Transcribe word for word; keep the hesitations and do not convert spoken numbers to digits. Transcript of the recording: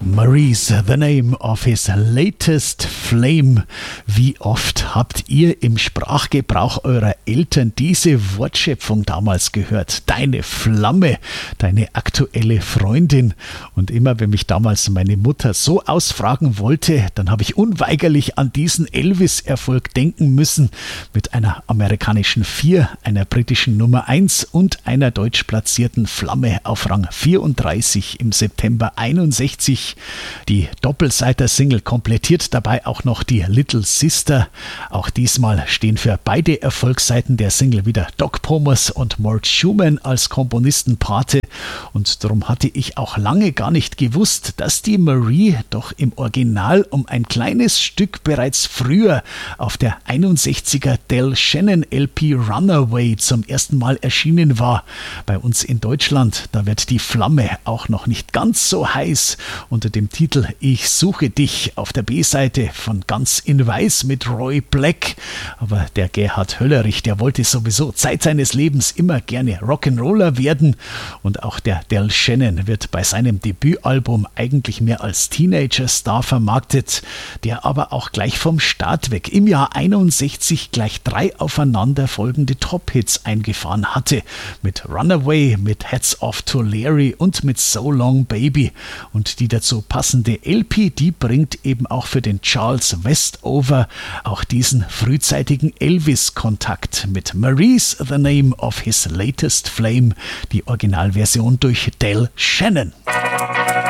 Maurice, the name of his latest flame. Wie oft habt ihr im Sprachgebrauch eurer Eltern diese Wortschöpfung damals gehört? Deine Flamme, deine aktuelle Freundin. Und immer, wenn mich damals meine Mutter so ausfragen wollte, dann habe ich unweigerlich an diesen Elvis-Erfolg denken müssen. Mit einer amerikanischen vier, einer britischen Nummer eins und einer deutsch platzierten Flamme auf Rang vierunddreißig im September einundsechzig. Die Doppelseiter-Single komplettiert dabei auch noch die Little Sister. Auch diesmal stehen für beide Erfolgsseiten der Single wieder Doc Pomus und Mort Schumann als Komponisten Pate. Und darum hatte ich auch lange gar nicht gewusst, dass die Marie doch im Original um ein kleines Stück bereits früher auf der einundsechziger Del Shannon L P Runaway zum ersten Mal erschienen war. Bei uns in Deutschland, da wird die Flamme auch noch nicht ganz so heiß. Unter dem Titel Ich suche dich auf der B-Seite von Ganz in Weiß mit Roy Black. Aber der Gerhard Höllerich, der wollte sowieso Zeit seines Lebens immer gerne Rock'n'Roller werden. Und auch der Del Shannon wird bei seinem Debütalbum eigentlich mehr als Teenager-Star vermarktet, der aber auch gleich vom Start weg im Jahr einundsechzig gleich drei aufeinanderfolgende Top-Hits eingefahren hatte. Mit Runaway, mit Hats Off to Larry und mit So Long Baby. Und die dazu passende L P, die bringt eben auch für den Charles Westover auch diesen frühzeitigen Elvis-Kontakt mit Maurice, the name of his latest flame, die Originalversion durch Del Shannon.